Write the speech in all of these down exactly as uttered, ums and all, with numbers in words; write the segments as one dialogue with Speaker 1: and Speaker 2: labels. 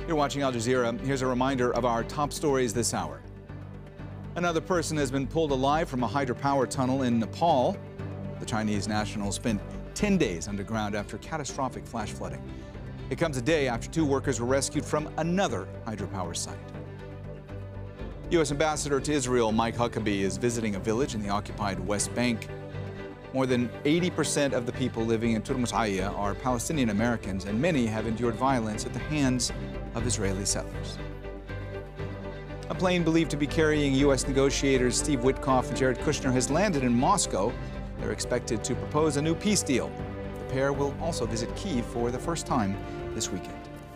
Speaker 1: You're watching Al Jazeera. Here's a reminder of our top stories this hour. Another person has been pulled alive from a hydropower tunnel in Nepal. The Chinese national spent ten days underground after catastrophic flash flooding. It comes a day after two workers were rescued from another hydropower site. U S Ambassador to Israel Mike Huckabee is visiting a village in the occupied West Bank. More than eighty percent of the people living in Turmus Aya are Palestinian Americans, and many have endured violence at the hands of Israeli settlers. A plane believed to be carrying U S negotiators Steve Witkoff and Jared Kushner has landed in Moscow. They're expected to propose a new peace deal. The pair will also visit Kyiv for the first time this weekend.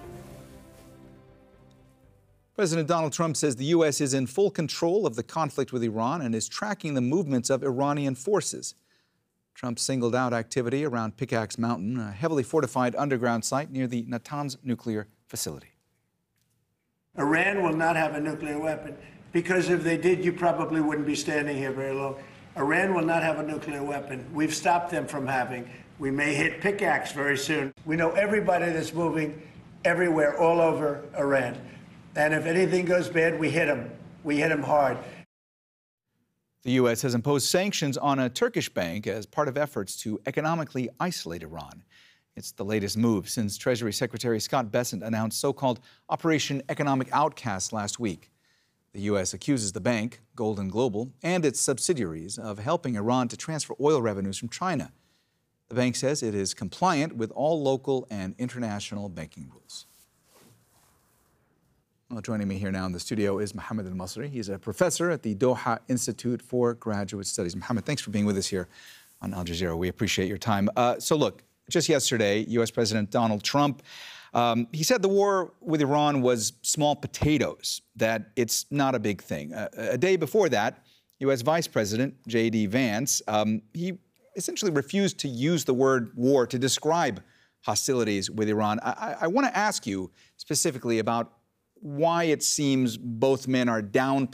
Speaker 1: President Donald Trump says the U S is in full control of the conflict with Iran and is tracking the movements of Iranian forces. Trump singled out activity around Pickaxe Mountain, a heavily fortified underground site near the Natanz nuclear facility.
Speaker 2: Iran will not have a nuclear weapon, because if they did, you probably wouldn't be standing here very long. Iran will not have a nuclear weapon. We've stopped them from having. We may hit Pickaxe very soon. We know everybody that's moving everywhere, all over Iran. And if anything goes bad, we hit them. We hit them hard.
Speaker 1: The U S has imposed sanctions on a Turkish bank as part of efforts to economically isolate Iran. It's the latest move since Treasury Secretary Scott Bessent announced so-called Operation Economic Outcast last week. The U S accuses the bank, Golden Global, and its subsidiaries of helping Iran to transfer oil revenues from China. The bank says it is compliant with all local and international banking rules. Well, joining me here now in the studio is Mohammed Al-Masri. He's a professor at the Doha Institute for Graduate Studies. Mohammed, thanks for being with us here on Al Jazeera. We appreciate your time. Uh, so look, just yesterday, U S President Donald Trump, um, he said the war with Iran was small potatoes, that it's not a big thing. Uh, a day before that, U S Vice President J D Vance, um, he essentially refused to use the word war to describe hostilities with Iran. I, I, I want to ask you specifically about why it seems both men are downplaying